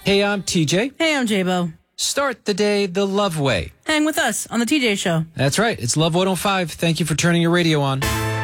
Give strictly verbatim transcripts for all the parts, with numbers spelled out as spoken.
Hey, I'm T J. Hey, I'm J-Bo. Start the day the love way. Hang with us on the T J Show. That's right. It's Love one oh five. Thank you for turning your radio on.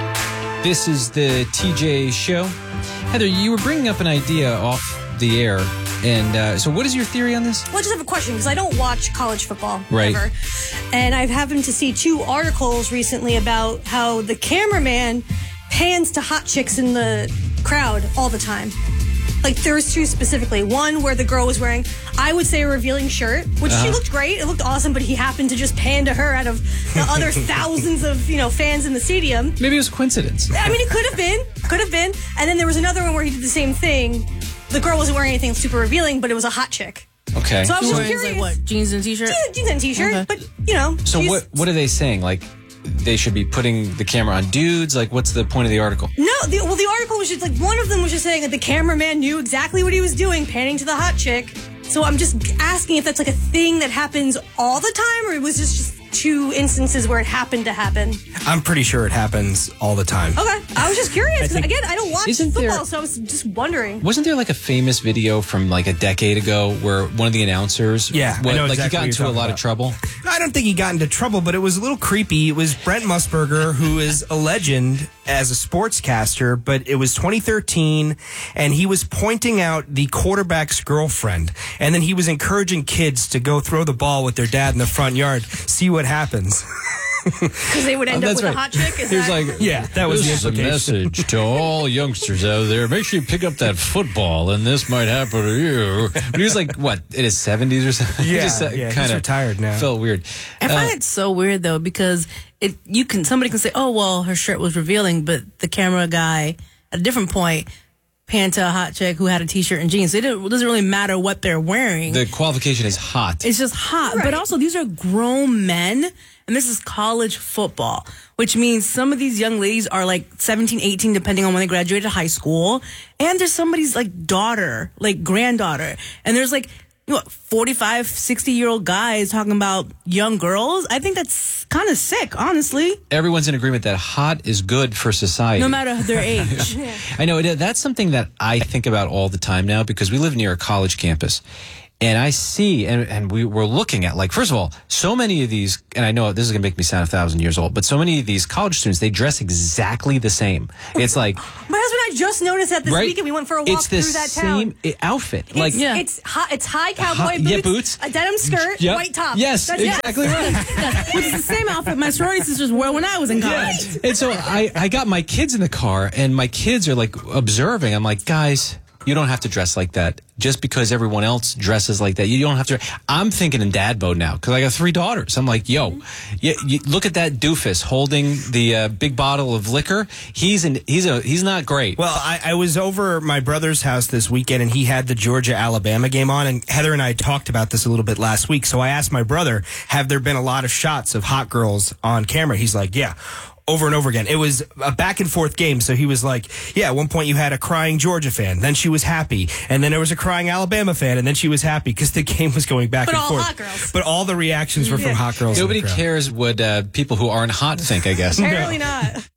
This is the T J Show. Heather, you were bringing up an idea off the air. And uh, so what is your theory on this? Well, I just have a question because I don't watch college football right. ever. And I've happened to see two articles recently about how the cameraman pans to hot chicks in the crowd all the time. Like, there's two specifically. One where the girl was wearing, I would say, a revealing shirt, which uh-huh. she looked great. It looked awesome, but he happened to just pan to her out of the other thousands of, you know, fans in the stadium. Maybe it was a coincidence. I mean, it could have been. Could have been. And then there was another one where he did the same thing. The girl wasn't wearing anything super revealing, but it was a hot chick. Okay. So I was just Wearing, curious. like, what, jeans and t-shirt? Jeans, jeans and t-shirt, Okay. but, you know. So what, what are they saying? Like, they should be putting the camera on dudes? Like, what's the point of the article? No, the, well, the article was just like, one of them was just saying that the cameraman knew exactly what he was doing, panning to the hot chick. So I'm just asking if that's like a thing that happens all the time, or it was just, just two instances where it happened to happen. I'm pretty sure it happens all the time. Okay. I was just curious. I 'cause think- again, I don't watch Isn't football, there- so I was just wondering. Wasn't there like a famous video from like a decade ago where one of the announcers, Yeah, I what, know like exactly he got what into you're a lot talking of trouble? I don't think he got into trouble, but it was a little creepy. It was Brent Musburger, who is a legend as a sportscaster, but it was twenty thirteen, and he was pointing out the quarterback's girlfriend, and then he was encouraging kids to go throw the ball with their dad in the front yard, see what happens. Because they would end Oh, up that's with right. a hot chick? Is He was that... like, Yeah, that was this the is a implication. message to all youngsters out there. Make sure you pick up that football, and this might happen to you. But he was like, what, in his seventies or something? Yeah, just, uh, yeah, he's kinda retired now. Felt weird. I find Uh, it so weird, though, because it you can somebody can say, oh, well, her shirt was revealing, but the camera guy, at a different point, panned to a hot chick who had a t-shirt and jeans. It doesn't doesn't really matter what they're wearing. the qualification is hot. It's just hot. Right. But also, these are grown men, and this is college football, which means some of these young ladies are like seventeen, eighteen, depending on when they graduated high school. And there's somebody's like daughter, like granddaughter. And there's like, you know, forty-five, sixty-year-old guys talking about young girls. I think that's kind of sick, honestly, Everyone's in agreement that hot is good for society. no matter their age. I know it, that's something that I think about all the time now because we live near a college campus. And I see, and, and we were looking at, like, first of all, so many of these, and I know this is going to make me sound a thousand years old, but so many of these college students, they dress exactly the same. It's like, My husband and I just noticed that this right? weekend. We went for a walk it's the through that same town. i- outfit. It's, like, Yeah. it's, high, it's high cowboy High- boots, yeah, boots. a denim skirt, Yep. white top. Yes, That's exactly right. Which is the same outfit my sorority sisters wore when I was in college. And so I, I got my kids in the car, and my kids are like observing. I'm like, guys, you don't have to dress like that. Just because everyone else dresses like that, you don't have to. I'm thinking in dad mode now because I got three daughters. I'm like, yo, you, you look at that doofus holding the uh, big bottle of liquor. He's in. He's a. He's not great. Well, I, I was over at my brother's house this weekend, and he had the Georgia-Alabama game on, and Heather and I talked about this a little bit last week. So I asked my brother, have there been a lot of shots of hot girls on camera? He's like, yeah. Over and over again. It was a back and forth game. So he was like, yeah, at one point you had a crying Georgia fan. Then she was happy. And then there was a crying Alabama fan. And then she was happy because the game was going back But and all forth. hot girls. But all the reactions were from Yeah. hot girls. in the Nobody crowd. cares what uh, people who aren't hot think. I guess. Apparently not.